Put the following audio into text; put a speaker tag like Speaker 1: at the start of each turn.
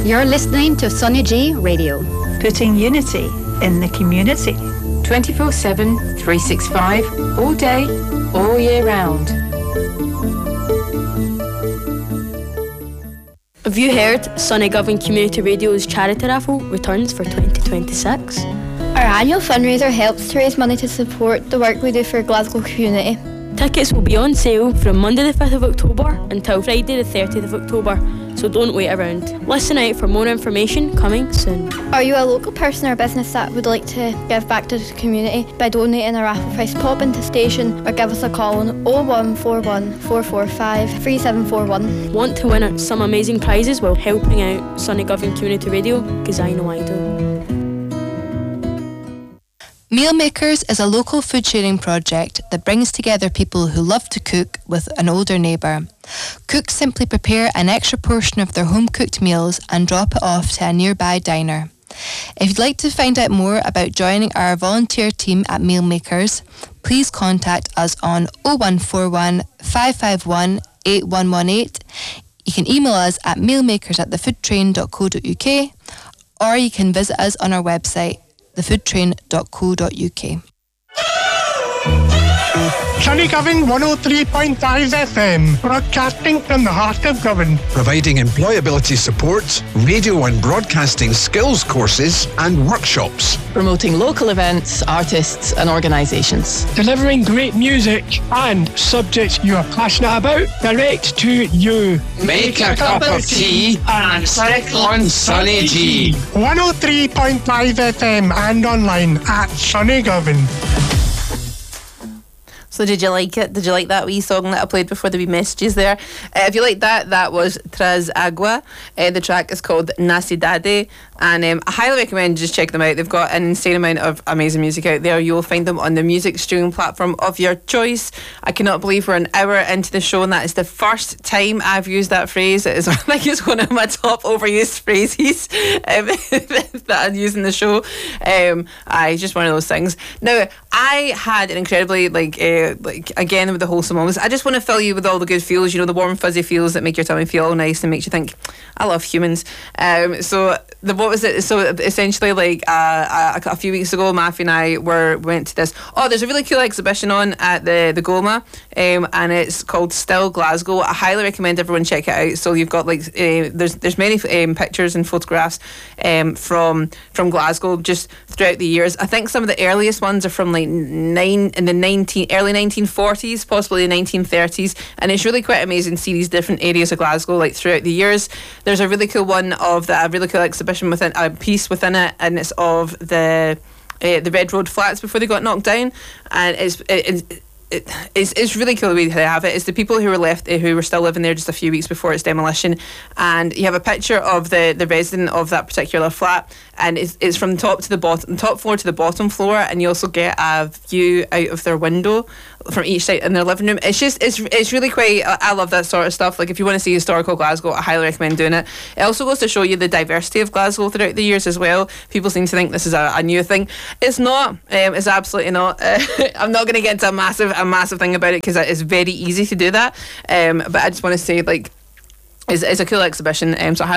Speaker 1: You're listening to Sonny G Radio.
Speaker 2: Putting unity in the community.
Speaker 3: 24/7, 365, all day, all year round.
Speaker 4: Have you heard Sonny Govan Community Radio's charity raffle returns for 2026?
Speaker 5: Our annual fundraiser helps to raise money to support the work we do for Glasgow community.
Speaker 4: Tickets will be on sale from Monday the 5th of October until Friday the 30th of October, so don't wait around. Listen out for more information coming soon.
Speaker 5: Are you a local person or business that would like to give back to the community by donating a raffle price? Pop into station or give us a call on 0141 445 3741.
Speaker 4: Want to win some amazing prizes while helping out Sonny Govan Community Radio? Because I know I do.
Speaker 6: Meal Makers is a local food sharing project that brings together people who love to cook with an older neighbour. Cooks simply prepare an extra portion of their home-cooked meals and drop it off to a nearby diner. If you'd like to find out more about joining our volunteer team at Meal Makers, please contact us on 0141 551 8118. You can email us at mealmakers@thefoodtrain.co.uk, or you can visit us on our website, thefoodtrain.co.uk.
Speaker 7: Sonny Govan 103.5 FM, broadcasting from the heart of Govan.
Speaker 8: Providing employability support, radio and broadcasting skills courses and workshops.
Speaker 9: Promoting local events, artists and organisations.
Speaker 7: Delivering great music and subjects you are passionate about direct to you.
Speaker 10: Make a cup of tea and click on Sonny G.
Speaker 7: 103.5 FM and online at Sonny Govan.
Speaker 11: So did you like it? Did you like that wee song that I played before the wee messages there? If you like that, that was Tras Agua. The track is called Nacidade, and I highly recommend just check them out. They've got an insane amount of amazing music out there. You'll find them on the music streaming platform of your choice. I cannot believe we're an hour into the show and that is the first time I've used that phrase. It is, I think it's one of my top overused phrases that I use in the show. Just one of those things. Now, I had an incredibly again with the wholesome moments. I just want to fill you with all the good feels, the warm fuzzy feels that make your tummy feel all nice and makes you think, I love humans. So essentially a few weeks ago, Matthew and I went to this, there's a really cool exhibition on at the Goma, and it's called Still Glasgow. I highly recommend everyone check it out. So you've got there's many pictures and photographs from Glasgow just throughout the years. I think some of the earliest ones are from early 1940s, possibly the 1930s, and it's really quite amazing to see these different areas of Glasgow throughout the years. There's a really cool one of a really cool exhibition within a piece within it, and it's of the Red Road flats before they got knocked down, and it's really cool the way they have it. It's the people who were left, who were still living there just a few weeks before its demolition, and you have a picture of the resident of that particular flat, and it's from the top floor to the bottom floor, and you also get a view out of their window from each side in their living room. It's really quite, I love that sort of stuff. If you want to see historical Glasgow, I highly recommend doing it. It also goes to show you the diversity of Glasgow throughout the years as well. People seem to think this is a new thing. It's not. It's absolutely not. I'm not going to get into a massive thing about it because it's very easy to do that. But I just want to say, it's a cool exhibition. So I